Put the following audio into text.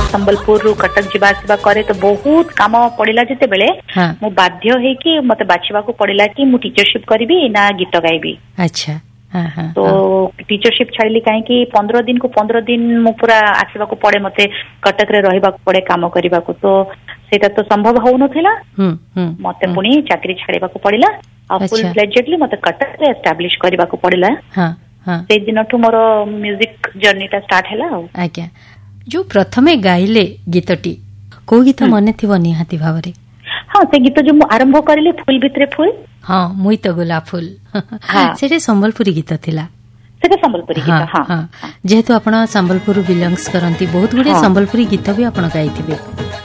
संबलपुर रु कटक जीवा आसवा करे तो बहुत काम पड़िला जेते बेले मु बाध्य है कि मते बाछिबा को पड़िला कि मु टीचरशिप करबी ना गीत गाइबी। अच्छा तो टीचरशिप छाड़ली कहीं कि 15 दिन को 15 दिन मु पूरा आसवा को पड़े मते कटक रे रहिबा को पड़े काम करबा को तो सेटा तो संभव हो नथिला मते पुनी चाकरी छाड़ीबा को पड़िला आ फुल फ्लेजेडली मते कटक रे एस्टैब्लिश करबा को पड़िला। से दिनठु मोर म्यूजिक जर्नीटा स्टार्ट हैला। आज्ञा जो प्रथमे गाइले गीतटी को गीत मने थिबो निहाती भावरे? हाँ से गीत जो मु आरंभ करले फूल भितरे फूल। हाँ मुई तो गोलाप फूल सेटे संबलपुरी गीत थिला। सेटा संबलपुरी गीत। हाँ जेहेतु आपण संबलपुर बिलोंग्स करंती बहुत गुडे संबलपुरी गीत भी आपण गाइथिबे।